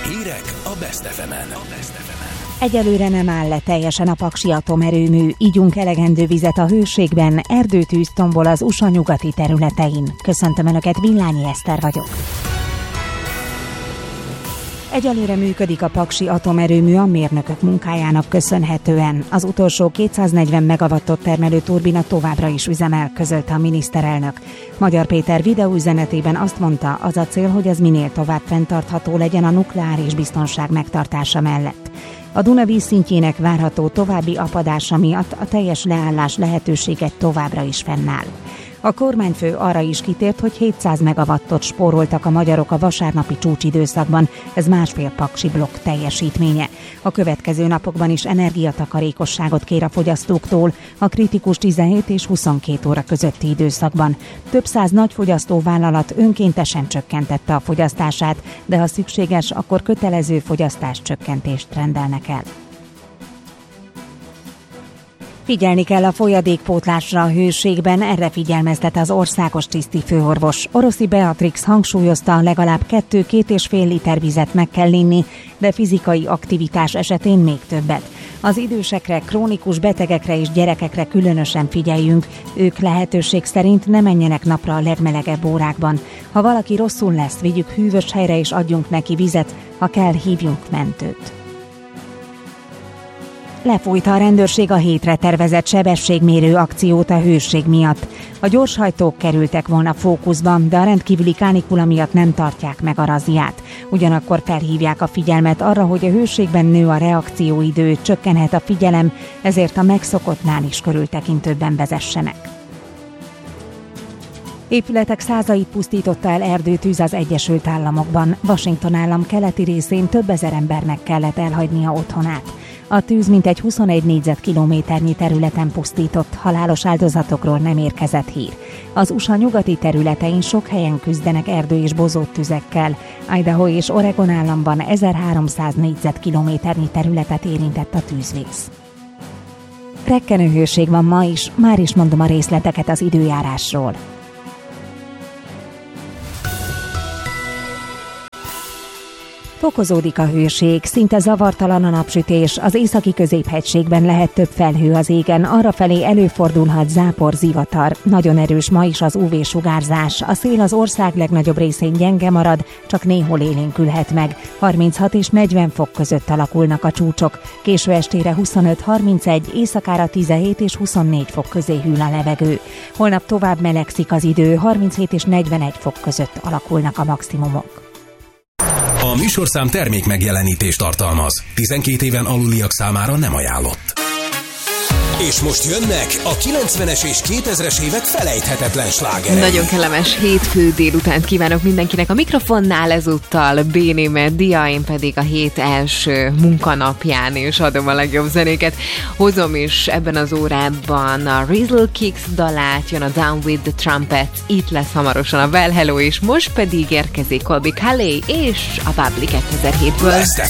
Hírek a Best FM-en. Egyelőre nem áll le teljesen a paksi atomerőmű, ígyunk elegendő vizet a hőségben, erdőtűz tombol az USA nyugati területein. Köszöntöm Önöket, Villányi Eszter vagyok. Egyelőre működik a paksi atomerőmű a mérnökök munkájának köszönhetően. Az utolsó 240 megawattot termelő turbina továbbra is üzemel, közölte a miniszterelnök. Magyar Péter videóüzenetében azt mondta, az a cél, hogy ez minél tovább fenntartható legyen a nukleáris biztonság megtartása mellett. A Duna vízszintjének várható további apadása miatt a teljes leállás lehetősége továbbra is fennáll. A kormányfő arra is kitért, hogy 700 megawattot spóroltak a magyarok a vasárnapi csúcsidőszakban, ez másfél paksi blokk teljesítménye. A következő napokban is energiatakarékosságot kér a fogyasztóktól a kritikus 17 és 22 óra közötti időszakban. Több száz nagyfogyasztó vállalat önkéntesen csökkentette a fogyasztását, de ha szükséges, akkor kötelező fogyasztáscsökkentést rendelnek el. Figyelni kell a folyadékpótlásra a hőségben, erre figyelmeztet az országos tisztifőorvos. Oroszi Beatrix hangsúlyozta, legalább 2-2,5 liter vizet meg kell inni, de fizikai aktivitás esetén még többet. Az idősekre, krónikus betegekre és gyerekekre különösen figyeljünk, ők lehetőség szerint ne menjenek napra a legmelegebb órákban. Ha valaki rosszul lesz, vigyük hűvös helyre és adjunk neki vizet, ha kell, hívjunk mentőt. Lefújta a rendőrség a hétre tervezett sebességmérő akciót a hőség miatt. A gyorshajtók kerültek volna fókuszba, de a rendkívüli kánikula miatt nem tartják meg a razziát. Ugyanakkor felhívják a figyelmet arra, hogy a hőségben nő a reakcióidő, csökkenhet a figyelem, ezért a megszokottnál is körültekintőbben vezessenek. Épületek százait pusztította el erdőtűz az Egyesült Államokban. Washington állam keleti részén több ezer embernek kellett elhagynia otthonát. A tűz mintegy 21 négyzetkilométernyi területen pusztított, halálos áldozatokról nem érkezett hír. Az USA nyugati területein sok helyen küzdenek erdő- és bozóttüzekkel. Idaho és Oregon államban 1300 négyzetkilométernyi területet érintett a tűzvész. Rekkenő hőség van ma is, már is mondom a részleteket az időjárásról. Fokozódik a hőség, szinte zavartalan a napsütés, az északi középhegységben lehet több felhő az égen, arrafelé előfordulhat zápor, zivatar. Nagyon erős ma is az UV-sugárzás, a szél az ország legnagyobb részén gyenge marad, csak néhol élénkülhet meg. 36 és 40 fok között alakulnak a csúcsok, késő estére 25-31, éjszakára 17 és 24 fok közé hűl a levegő. Holnap tovább melegszik az idő, 37 és 41 fok között alakulnak a maximumok. A műsorszám termék megjelenítést tartalmaz. 12 éven aluliak számára nem ajánlott. És most jönnek a 90-es és 2000-es évek felejthetetlen slágerei. Nagyon kellemes hétfő délutánt kívánok mindenkinek a mikrofonnál, ezúttal Bénémet Dia, én pedig a hét első munkanapján is adom a legjobb zenéket. Hozom is ebben az órában a Rizzle Kicks dalát, jön a Down with the Trumpets, itt lesz hamarosan a Well Hello, és most pedig érkezik Colby Calais és a Bubbly 2007-ből.